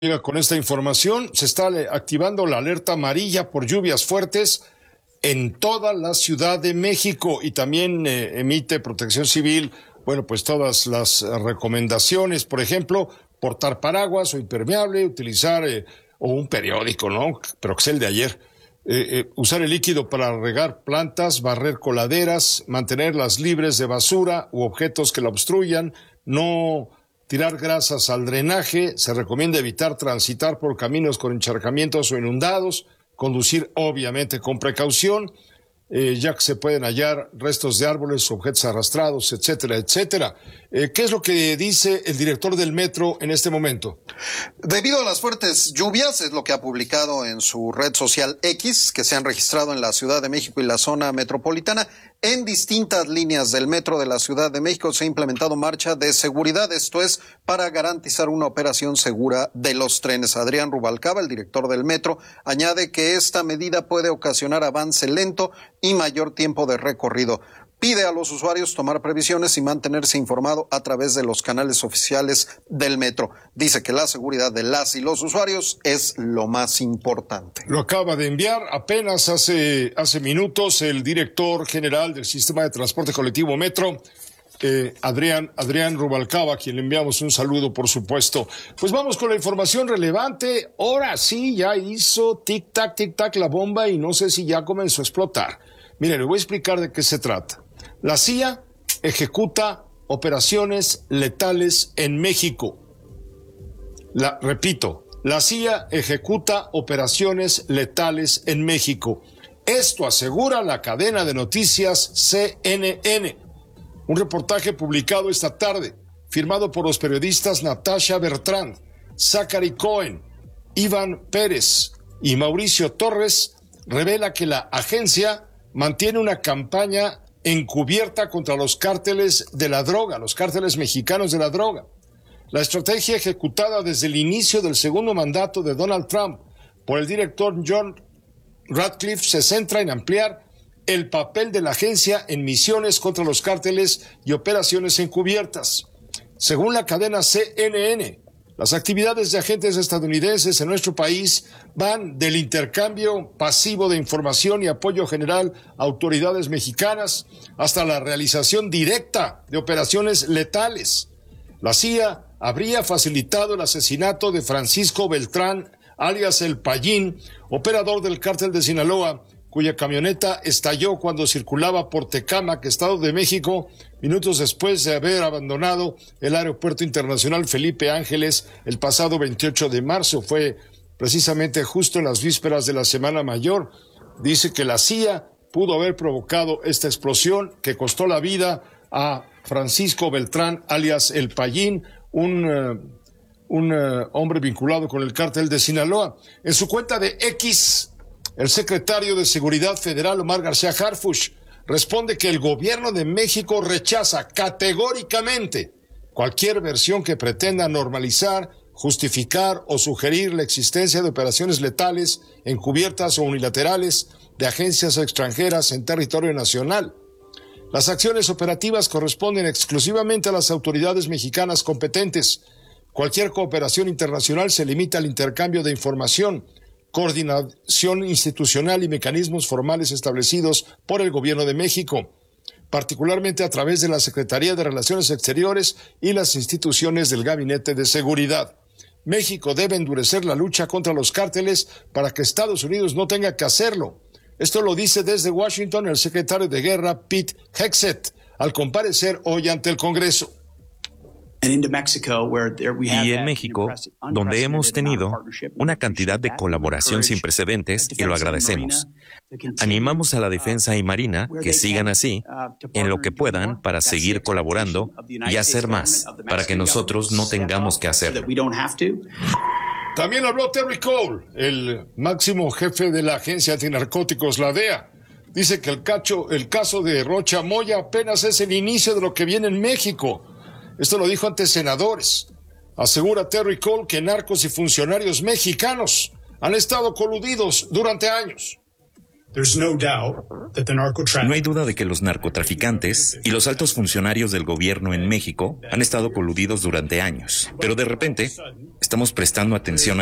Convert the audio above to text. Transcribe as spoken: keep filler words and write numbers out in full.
Llega con esta información, se está activando la alerta amarilla por lluvias fuertes en toda la Ciudad de México y también eh, emite Protección Civil, bueno, pues todas las recomendaciones, por ejemplo, portar paraguas o impermeable, utilizar eh, o un periódico, ¿no? Pero que es el de ayer. Eh, eh, usar el líquido para regar plantas, barrer coladeras, mantenerlas libres de basura u objetos que la obstruyan, no tirar grasas al drenaje, se recomienda evitar transitar por caminos con encharcamientos o inundados, conducir obviamente con precaución, eh, ya que se pueden hallar restos de árboles, objetos arrastrados, etcétera, etcétera. Eh, ¿Qué es lo que dice el director del metro en este momento? Debido a las fuertes lluvias, es lo que ha publicado en su red social X, que se han registrado en la Ciudad de México y la zona metropolitana, en distintas líneas del metro de la Ciudad de México se ha implementado marcha de seguridad, esto es, para garantizar una operación segura de los trenes. Adrián Rubalcaba, el director del metro, añade que esta medida puede ocasionar avance lento y mayor tiempo de recorrido. Pide a los usuarios tomar previsiones y mantenerse informado a través de los canales oficiales del metro. Dice que la seguridad de las y los usuarios es lo más importante. Lo acaba de enviar apenas hace, hace minutos el director general del Sistema de Transporte Colectivo Metro, eh, Adrián, Adrián Rubalcaba, a quien le enviamos un saludo, por supuesto. Pues vamos con la información relevante. Ahora sí, ya hizo tic-tac, tic-tac la bomba y no sé si ya comenzó a explotar. Mire, le voy a explicar de qué se trata. La C I A ejecuta operaciones letales en México. La, repito, la C I A ejecuta operaciones letales en México. Esto asegura la cadena de noticias C N N. Un reportaje publicado esta tarde, firmado por los periodistas Natasha Bertrand, Zachary Cohen, Iván Pérez y Mauricio Torres, revela que la agencia mantiene una campaña encubierta contra los cárteles de la droga, los cárteles mexicanos de la droga. La estrategia ejecutada desde el inicio del segundo mandato de Donald Trump por el director John Ratcliffe se centra en ampliar el papel de la agencia en misiones contra los cárteles y operaciones encubiertas. Según la cadena C N N, las actividades de agentes estadounidenses en nuestro país van del intercambio pasivo de información y apoyo general a autoridades mexicanas hasta la realización directa de operaciones letales. La C I A habría facilitado el asesinato de Francisco Beltrán, alias El Payín, operador del cártel de Sinaloa, cuya camioneta estalló cuando circulaba por Tecámac, Estado de México, minutos después de haber abandonado el Aeropuerto Internacional Felipe Ángeles el pasado veintiocho de marzo. Fue precisamente justo en las vísperas de la Semana Mayor. Dice que la C I A pudo haber provocado esta explosión que costó la vida a Francisco Beltrán, alias El Payín, un, uh, un uh, hombre vinculado con el cártel de Sinaloa. En su cuenta de X, el secretario de Seguridad Federal, Omar García Harfuch, responde que el gobierno de México rechaza categóricamente cualquier versión que pretenda normalizar, justificar o sugerir la existencia de operaciones letales, encubiertas o unilaterales de agencias extranjeras en territorio nacional. Las acciones operativas corresponden exclusivamente a las autoridades mexicanas competentes. Cualquier cooperación internacional se limita al intercambio de información, coordinación institucional y mecanismos formales establecidos por el Gobierno de México, particularmente a través de la Secretaría de Relaciones Exteriores y las instituciones del Gabinete de Seguridad. México debe endurecer la lucha contra los cárteles para que Estados Unidos no tenga que hacerlo. Esto lo dice desde Washington el secretario de Guerra, Pete Hegseth, al comparecer hoy ante el Congreso. Y en México, donde hemos tenido una cantidad de colaboración sin precedentes, y lo agradecemos. Animamos a la defensa y Marina que sigan así, en lo que puedan, para seguir colaborando y hacer más, para que nosotros no tengamos que hacerlo. También habló Terry Cole, el máximo jefe de la agencia antinarcóticos, la D E A. Dice que el, cacho, el caso de Rocha Moya apenas es el inicio de lo que viene en México. Esto lo dijo ante senadores. Asegura Terry Cole que narcos y funcionarios mexicanos han estado coludidos durante años. No hay duda de que los narcotraficantes y los altos funcionarios del gobierno en México han estado coludidos durante años, pero de repente estamos prestando atención a